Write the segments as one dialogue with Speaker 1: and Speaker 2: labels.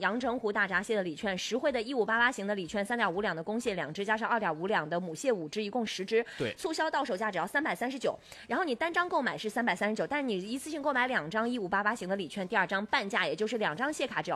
Speaker 1: 阳澄湖大闸蟹的礼券，实惠的1588型的礼券，3.5两的公蟹2只，加上2.5两的母蟹5只，一共10只。
Speaker 2: 对，
Speaker 1: 促销到手价只要339，然后你单张购买是339，但是你一次性购买2张1588型的礼券，第2张半价，也就是2张蟹卡只要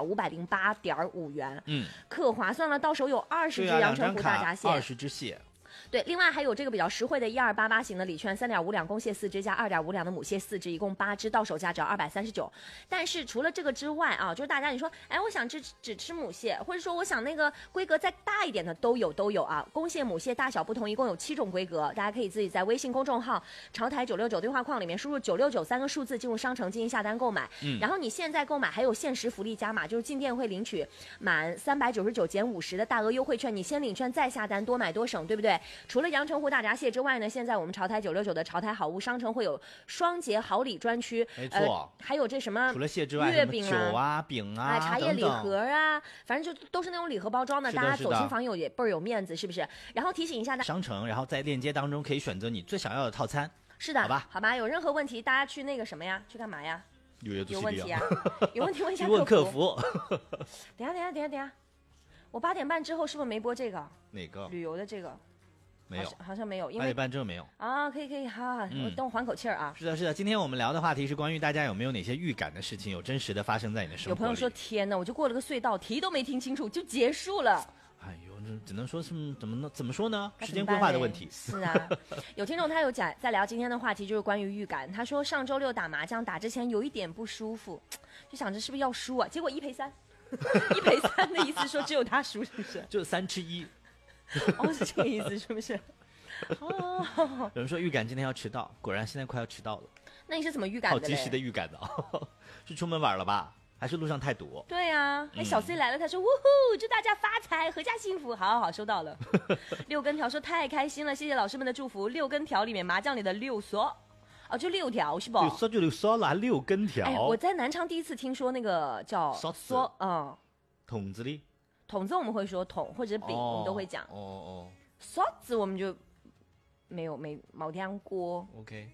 Speaker 1: 508.5元。可划算了，到手有20只阳澄湖大闸蟹
Speaker 2: ，20只蟹。
Speaker 1: 对，另外还有这个比较实惠的1288型的礼券，3.5两公蟹4只加2.5两的母蟹4只，一共8只，到手价只要239。但是除了这个之外啊，就是大家你说，哎，我想只吃母蟹，或者说我想那个规格再大一点的都有啊。公蟹、母蟹大小不同，一共有7种规格，大家可以自己在微信公众号潮台969对话框里面输入9693个数字进入商城进行下单购买。然后你现在购买还有限时福利加码，就是进店会领取满399减50的大额优惠券，你先领券再下单，多买多省，对不对？除了阳澄湖大闸蟹之外呢，现在我们潮台969的潮台好物商城会有双节好礼专区，
Speaker 2: 没错，
Speaker 1: 还有这什么
Speaker 2: 除了蟹之外，
Speaker 1: 月饼
Speaker 2: 酒啊、饼啊、
Speaker 1: 茶叶礼盒啊，反正就都是那种礼盒包装的，大家走亲访友也倍儿有面子，是不是？然后提醒一下大家，
Speaker 2: 商城，然后在链接当中可以选择你最想要的套餐。
Speaker 1: 是的，
Speaker 2: 好吧，
Speaker 1: 有任何问题大家去那个什么呀？去干嘛呀？有问题啊？有问题问一下
Speaker 2: 去问客服。
Speaker 1: 等下，我8点半之后是不是没播这个？
Speaker 2: 哪个？
Speaker 1: 旅游的这个。
Speaker 2: 没有，
Speaker 1: 好像没有，因为
Speaker 2: 8点半之后没有
Speaker 1: 啊，可以，好，等我缓口气儿啊。
Speaker 2: 是的，今天我们聊的话题是关于大家有没有哪些预感的事情有真实的发生在你的生活里。
Speaker 1: 有朋友说天哪，我就过了个隧道，题都没听清楚就结束了。
Speaker 2: 哎呦，这只能说是怎么说呢？时间规划的问题。
Speaker 1: 是啊，有听众他有在聊今天的话题，就是关于预感。他说上周六打麻将打之前有一点不舒服，就想着是不是要输啊？结果1赔3，1赔3的意思说只有他输，是不是？
Speaker 2: 就3吃1。
Speaker 1: 哦，是这个意思，是不是？
Speaker 2: 有人说预感今天要迟到，果然现在快要迟到了。
Speaker 1: 那你是怎么预感的？
Speaker 2: 好及时的预感的，是出门晚了吧？还是路上太堵？
Speaker 1: 对啊，小 C 来了，他说：“呜呼，祝大家发财，阖家幸福。”好，收到了。6根条说太开心了，谢谢老师们的祝福。6根条里面麻将里的6索，哦，就6条是不
Speaker 2: ？6索就6索了，6根条。
Speaker 1: 哎，我在南昌第一次听说那个叫索，
Speaker 2: 筒子里。
Speaker 1: 筒子我们会说筒或者饼，我们都会讲。索子我们就。没冇听过。
Speaker 2: OK。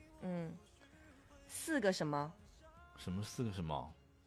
Speaker 1: 4个什么？
Speaker 2: 什么4个什么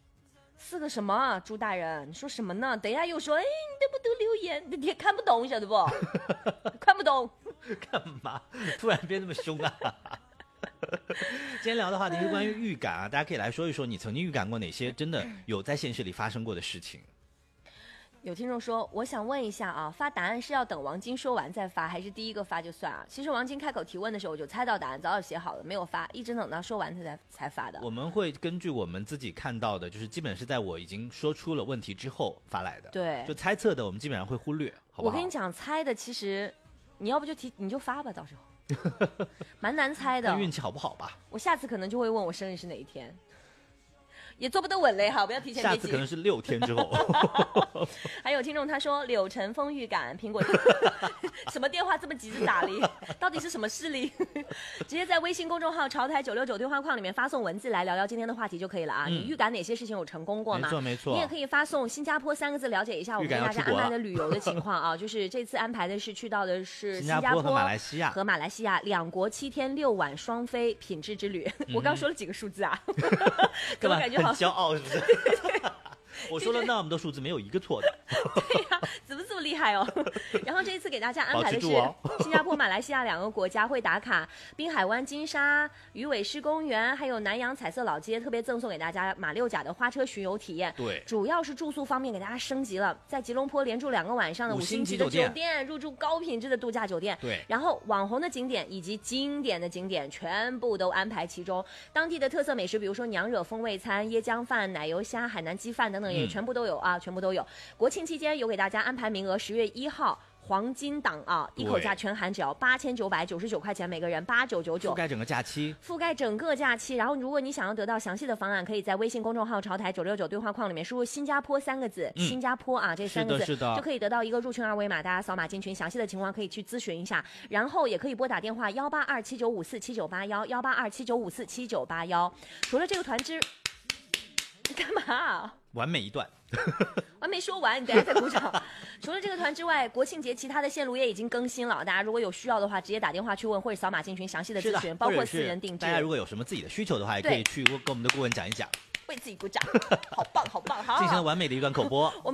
Speaker 1: ？4个什么啊？朱大人，你说什么呢？等一下又说，哎，你都不读留言，你看不懂，晓得不？看不懂。
Speaker 2: 干嘛？突然变那么凶啊？今天聊的话题是关于预感啊，大家可以来说一说你曾经预感过哪些真的有在现实里发生过的事情。
Speaker 1: 有听众说，我想问一下啊，发答案是要等王晶说完再发，还是第一个发就算啊？其实王晶开口提问的时候，我就猜到答案，早就写好了，没有发，一直等到说完才发的。
Speaker 2: 我们会根据我们自己看到的，就是基本是在我已经说出了问题之后发来的。
Speaker 1: 对，
Speaker 2: 就猜测的，我们基本上会忽略，好不好？
Speaker 1: 我跟你讲，猜的其实你要不你就发吧，到时候蛮难猜的。
Speaker 2: 看运气好不好吧？
Speaker 1: 我下次可能就会问我生日是哪一天。也坐不得稳嘞哈，不要提前别急。
Speaker 2: 下次可能是6天之后。
Speaker 1: 还有听众他说柳橙风预感苹果什么电话这么急着打哩？到底是什么事哩？直接在微信公众号潮台969对话框里面发送文字来聊聊今天的话题就可以了啊。你预感哪些事情有成功过吗？
Speaker 2: 没错。
Speaker 1: 你也可以发送新加坡3个字了解一下我们给大家安排的旅游的情况啊。就是这次安排的是去到的是新加坡
Speaker 2: 和马来西亚
Speaker 1: 2国7天6晚双飞品质之旅。我刚说了几个数字啊？
Speaker 2: 怎么
Speaker 1: 感觉好
Speaker 2: 骄傲是不是？我说了那么多数字，没有一个错的。
Speaker 1: 对呀，怎么这么厉害哦？然后这一次给大家安排的是新加坡、马来西亚2个国家会打卡滨海湾金沙、鱼尾狮公园，还有南洋彩色老街，特别赠送给大家马六甲的花车巡游体验。
Speaker 2: 对，
Speaker 1: 主要是住宿方面给大家升级了，在吉隆坡连住2个晚上的5星级的酒店，入住高品质的度假酒店。
Speaker 2: 对，
Speaker 1: 然后网红的景点以及经典的景点全部都安排其中，当地的特色美食，比如说娘惹风味餐、椰浆饭、奶油虾、海南鸡饭等等，也全部都有啊，全部都有。国庆期间有给大家安排名额，10月1号。黄金档啊，一口价全含只要8999块钱每个人，8999，
Speaker 2: 覆盖整个假期，
Speaker 1: 覆盖整个假期。然后，如果你想要得到详细的方案，可以在微信公众号潮台969对话框里面输入新加坡3个字，新加坡啊这3个字，
Speaker 2: 是的，
Speaker 1: 就可以得到一个入群二维码，大家扫码进群，详细的情况可以去咨询一下。然后也可以拨打电话18279547981，18279547981。除了这个团支，你干嘛？
Speaker 2: 完美一段。
Speaker 1: 我还没说完，你等一下再鼓掌。除了这个团之外，国庆节其他的线路也已经更新了，大家如果有需要的话，直接打电话去问或者扫码进群详细的咨询，包括私人定制。
Speaker 2: 大家如果有什么自己的需求的话，也可以去跟我们的顾问讲一讲。
Speaker 1: 为自己鼓掌，好棒好棒，好，
Speaker 2: 进行了完美的一段口播。